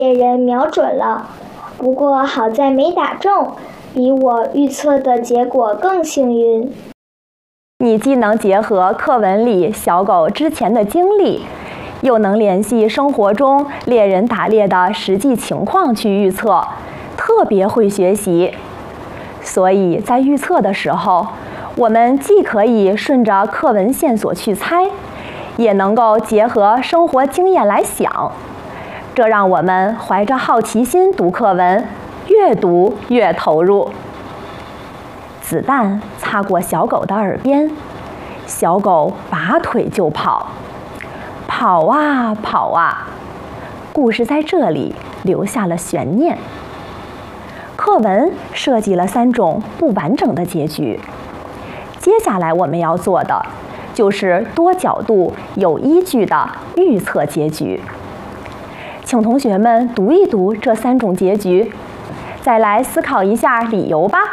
猎人瞄准了，不过好在没打中，比我预测的结果更幸运。 你既能结合课文里小狗之前的经历，又能联系生活中猎人打猎的实际情况去预测，特别会学习。所以在预测的时候，我们既可以顺着课文线索去猜，也能够结合生活经验来想，这让我们怀着好奇心读课文，越读越投入。子弹擦过小狗的耳边，小狗拔腿就跑，跑啊跑啊。故事在这里留下了悬念。课文设计了3种不完整的结局，接下来我们要做的就是多角度、有依据的预测结局。请同学们读一读这3种结局，再来思考一下理由吧。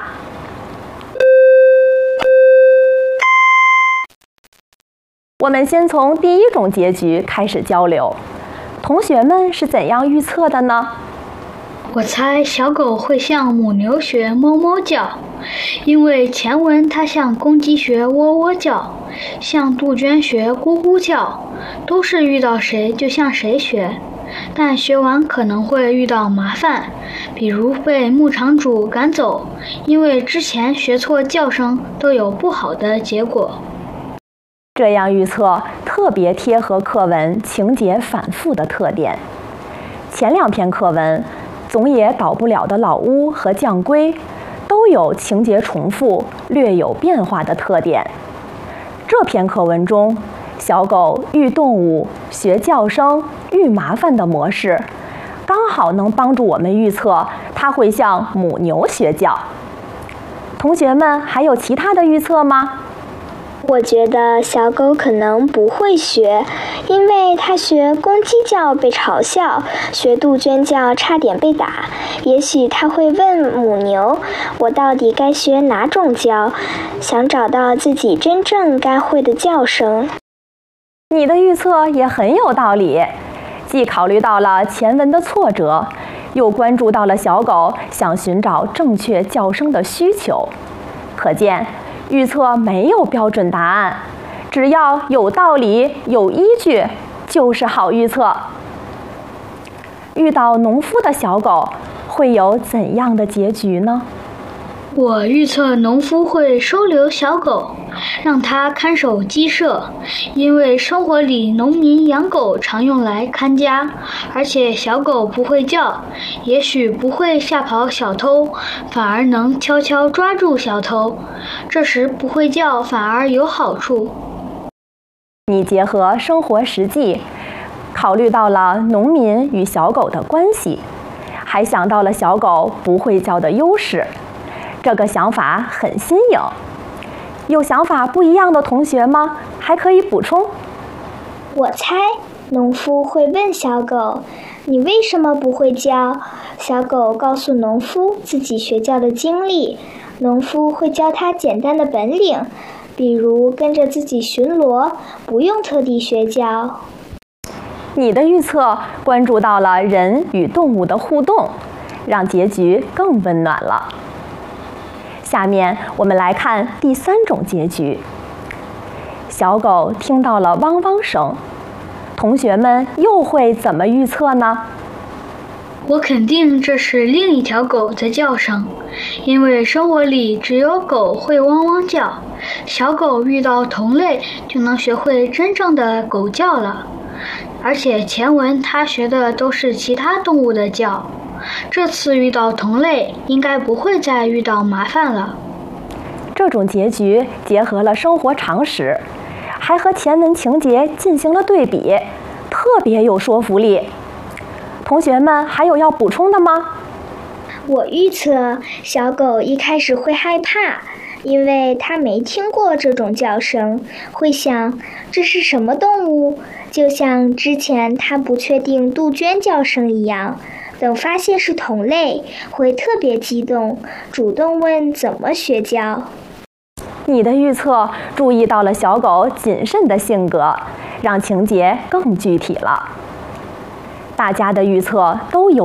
我们先从第1种结局开始交流，同学们是怎样预测的呢？ 我猜小狗会向母牛学哞哞叫，因为前文它向公鸡学喔喔叫，向杜鹃学咕咕叫，都是遇到谁就向谁学，但学完可能会遇到麻烦，比如被牧场主赶走，因为之前学错叫声都有不好的结果。 这样预测特别贴合课文情节反复的特点。前2篇课文总也倒不了的老屋和将龟都有情节重复、略有变化的特点。这篇课文中，小狗遇动物、学叫声、遇麻烦的模式，刚好能帮助我们预测它会向母牛学叫。同学们还有其他的预测吗？ 我觉得小狗可能不会学，因为它学公鸡叫被嘲笑，学杜鹃叫差点被打。也许它会问母牛，我到底该学哪种叫，想找到自己真正该会的叫声。 你的预测也很有道理，既考虑到了前文的挫折，又关注到了小狗想寻找正确叫声的需求。可见预测没有标准答案，只要有道理、有依据，就是好预测。遇到农夫的小狗会有怎样的结局呢？ 我预测农夫会收留小狗，让它看守鸡舍，因为生活里农民养狗常用来看家，而且小狗不会叫，也许不会吓跑小偷，反而能悄悄抓住小偷，这时不会叫反而有好处。 你结合生活实际，考虑到了农民与小狗的关系，还想到了小狗不会叫的优势，这个想法很新颖。有想法不一样的同学吗？还可以补充。 我猜农夫会问小狗，你为什么不会叫？小狗告诉农夫自己学叫的经历，农夫会教他简单的本领，比如跟着自己巡逻，不用特地学叫。 你的预测关注到了人与动物的互动，让结局更温暖了。下面我们来看第3种结局。小狗听到了汪汪声，同学们又会怎么预测呢？ 我肯定这是另一条狗的叫声，因为生活里只有狗会汪汪叫，小狗遇到同类就能学会真正的狗叫了。而且前文它学的都是其他动物的叫，这次遇到同类应该不会再遇到麻烦了。 这种结局结合了生活常识，还和前文情节进行了对比，特别有说服力。同学们还有要补充的吗？ 我预测小狗一开始会害怕，因为它没听过这种叫声，会想这是什么动物，就像之前它不确定杜鹃叫声一样。等发现是同类，会特别激动，主动问怎么学叫。 你的预测注意到了小狗谨慎的性格，让情节更具体了。大家的预测都有